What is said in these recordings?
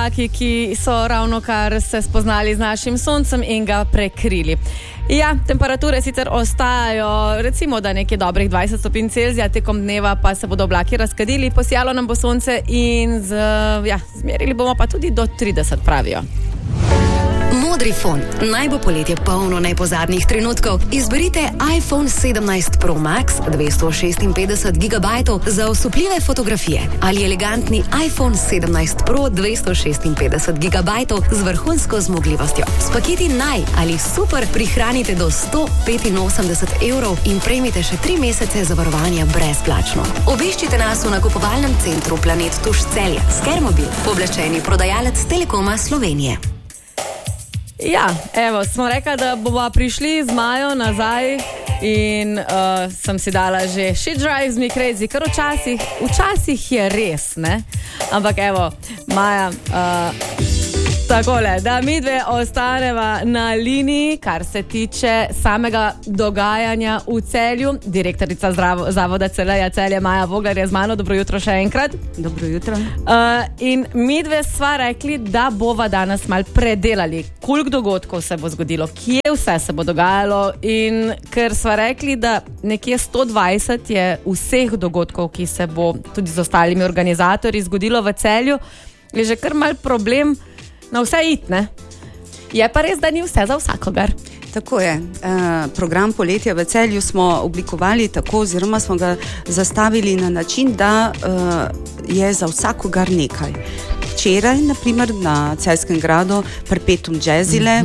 oblaki, ki so ravno kar se spoznali z našim soncem in ga prekrili. Ja, temperature sicer ostajajo, recimo, da nekje dobrih 20 stopinj Celzija, tekom dneva pa se bodo oblaki razkadili, posijalo nam bo sonce in zmerili bomo pa tudi do 30, pravijo. Modrifon. Naj bo poletje polno nepozabnih trenutkov. Izberite iPhone 17 Pro Max 256 GB za osupljive fotografije ali elegantni iPhone 17 Pro 256 GB z vrhunsko zmogljivostjo. S paketi Naj ali Super prihranite do 185 evrov in prejmite še 3 mesece zavarovanja brezplačno. Obiščite nas v nakupovalnem centru Planet Tuš Celje. Skermobil, pooblaščeni prodajalec Telekoma Slovenije. Ja, evo, smo rekla, da bomo prišli z Majo nazaj in sem si dala že She Drives Me Crazy, kar včasih je res, ne? Ampak evo, Maja, takole, da mi dve ostaneva na liniji, kar se tiče samega dogajanja v Celju. Direktorica Zavoda Celeja Celje, Maja Voglar, je z mano. Dobro jutro še enkrat. Dobro jutro. In mi dve sva rekli, da bova danes mal predelali, koliko dogodkov se bo zgodilo, kje vse se bo dogajalo, in ker sva rekli, da nekje 120 je vseh dogodkov, ki se bo tudi z ostalimi organizatorji zgodilo v Celju, je že kar mal problem na vse it, ne? Je pa res, da ni vse za vsakogar. Tako je. Program Poletja v Celju smo oblikovali tako, oziroma smo ga zastavili na način, da je za vsakogar nekaj. Včeraj, naprimer, na Celjskem gradu Perpetuum Jazzile,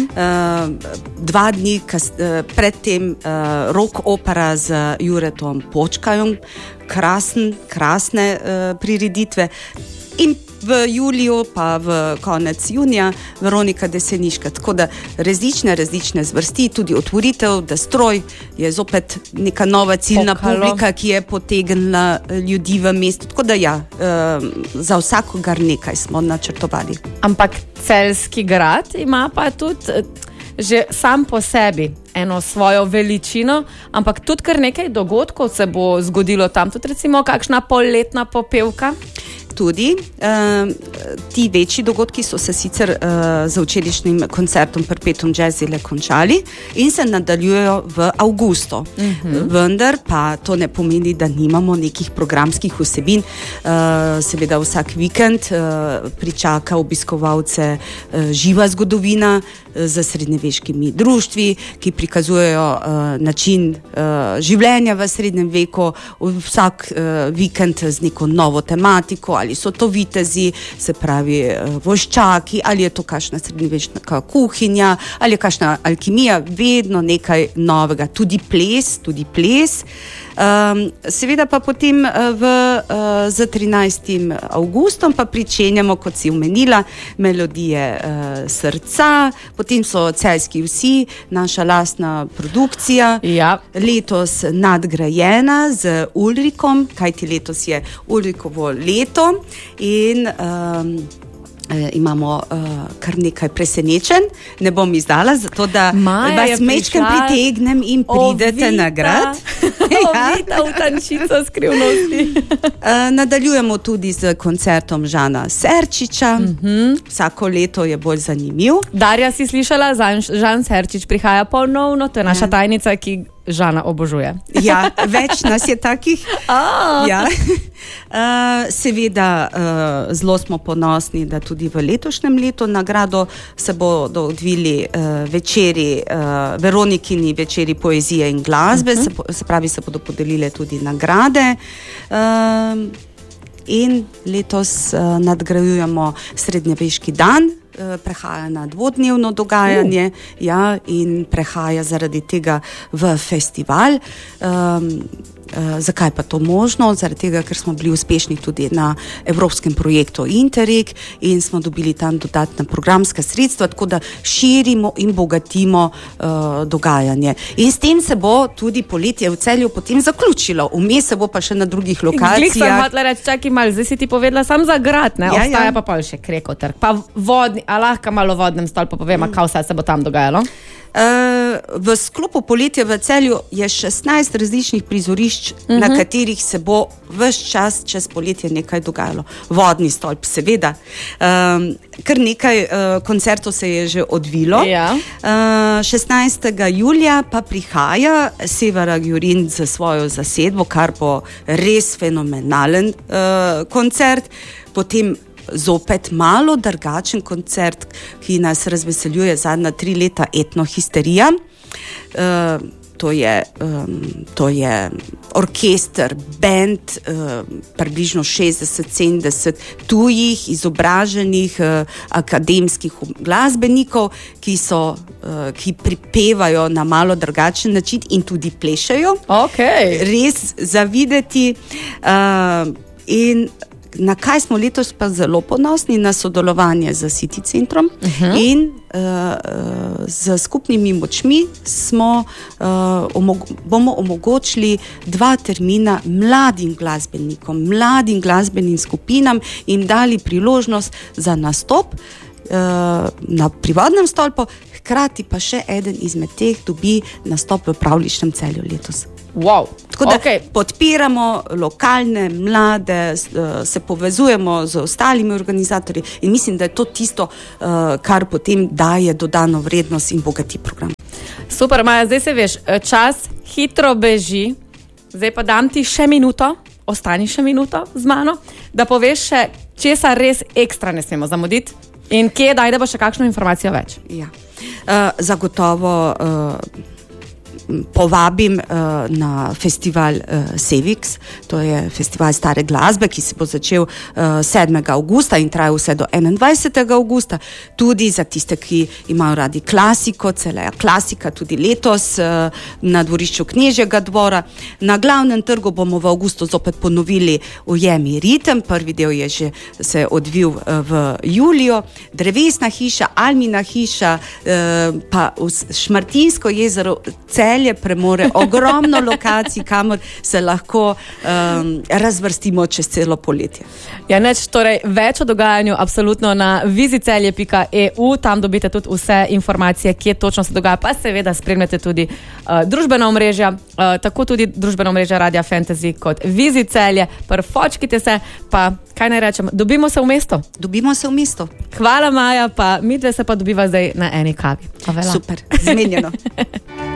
2 dni predtem rock opera z Juretom Počkajom, krasne prireditve, in v juliju, pa v konec junija Veronika Deseniška. Tako da različne zvrsti, tudi otvoritev, da stroj je zopet neka nova ciljna publika, ki je potegnila ljudi v mestu. Tako da za vsakogar nekaj smo načrtovali. Ampak Celjski grad ima pa tudi že sam po sebi eno svojo veličino, ampak tudi kar nekaj dogodkov se bo zgodilo tam, tudi recimo kakšna polletna popevka. Tudi. Ti večji dogodki so se sicer z včerajšnjim koncertom Perpetuum Jazzile končali in se nadaljujejo v avgustu. Vendar pa to ne pomeni, da nimamo nekih programskih vsebin. Seveda vsak vikend pričaka obiskovalce živa zgodovina z srednjeveškimi društvi, ki prikazujejo način življenja v srednjem veku, vsak vikend z neko novo tematiko, ali so to vitezi, se pravi voščaki, ali je to kakšna srednjeveška kuhinja, ali je kakšna alkimija, vedno nekaj novega, tudi ples. Seveda pa potem z 13. avgustom pa pričenjamo, kot si omenila, melodije srca, potem so Celjski vsi, naša lastna produkcija, letos nadgrajena z Ulrikom, kajti letos je Ulrikovo leto in imamo kar nekaj presenečenj. Ne bom izdala, zato da vas mečkam pritegnem in pridete na grad. Ovita v tančico skrivnosti. Nadaljujemo tudi z koncertom Žana Serčiča. Vsako leto je bolj zanimiv. Darja, si slišala? Žan Serčič prihaja ponovno, to je naša tajnica, ki Žana obožuje. Ja, več nas je takih. Seveda zelo smo ponosni, da tudi v letošnjem letu nagrado se bodo odvili Veronikini večeri poezije in glasbe, se pravi, se bodo podelile tudi nagrade. In letos nadgrajujemo srednjeveški dan, prehaja na 2-dnevno dogajanje in prehaja zaradi tega v festival. Zakaj pa to možno? Zaradi tega, ker smo bili uspešni tudi na evropskem projektu Interreg in smo dobili tam dodatna programska sredstva, tako da širimo in bogatimo dogajanje. In s tem se bo tudi poletje v Celju potem zaključilo. Vmes se bo pa še na drugih lokacijah. Glik sem hotela reči, čakaj malo, zdaj si ti povedala sam za grad, ne? Ostaja pa še Krekotrg, pa vodni, a lahko malo vodnem stolpu povem, kaj vse se bo tam dogajalo? V sklopu Poletja v Celju je 16 različnih prizorišč prizorišč, na katerih se bo ves čas čez poletje nekaj dogajalo. Vodni stolp, seveda. Kar nekaj koncertov se je že odvilo. Ja. 16. julija pa prihaja Severa Gjurin za svojo zasedbo, kar bo res fenomenalen koncert. Potem zopet malo drugačen koncert, ki nas razveseljuje zadnja 3 leta, Etnohisterija. To je orkester, band, približno 60-70 tujih, izobraženih akademskih glasbenikov, ki pripevajo na malo drugačen način in tudi plešajo. Okay. Res za videti. In na kaj smo letos pa zelo ponosni? Na sodelovanje z City centrom in z skupnimi močmi bomo omogočili 2 termina mladim glasbenikom, mladim glasbenim skupinam in dali priložnost za nastop na privatnem stolpu, hkrati pa še eden izmed teh dobi nastop v Pravljičnem Celju letos. Wow. Tako da podpiramo lokalne, mlade, se povezujemo z ostalimi organizatorji in mislim, da je to tisto, kar potem daje dodano vrednost in bogati program. Super, Maja, zdaj se veš, čas hitro beži, zdaj pa dam ti še minuto, ostani še minuto z mano, da poveš še, česa res ekstra ne smemo zamuditi in kje daj, da bo še kakšno informacijo več. Ja. Zagotovo povabim na festival Sevix, to je festival stare glasbe, ki se bo začel 7. avgusta in traja vse do 21. avgusta. Tudi za tiste, ki imajo radi klasiko, Celeja klasika, tudi letos na dvorišču Knežjega dvora. Na glavnem trgu bomo v avgustu zopet ponovili Ujemi ritem, prvi del je že se odvil v juliju. Drevesna hiša, Almina hiša, pa Šmartinsko jezero, Celje premore ogromno lokacij, kamor se lahko razvrstimo čez celo poletje. Ja, torej več o dogajanju absolutno na vizicelje.eu, tam dobite tudi vse informacije, kje točno se dogaja, pa seveda spremljate tudi družbena omrežja, tako tudi družbena omrežja Radia Fantasy kot Vizicelje. Prfočkite se, pa kaj naj rečem, dobimo se v mesto? Dobimo se v mesto. Hvala, Maja, pa midve se pa dobiva zdaj na eni kavi. Super, zmenjeno.